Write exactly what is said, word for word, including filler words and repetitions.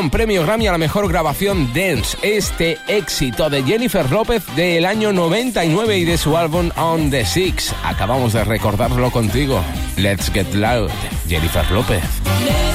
Premio Grammy a la mejor grabación dance. Este éxito de Jennifer López del año noventa y nueve y de su álbum On the Six. Acabamos de recordarlo contigo. Let's Get Loud, Jennifer López.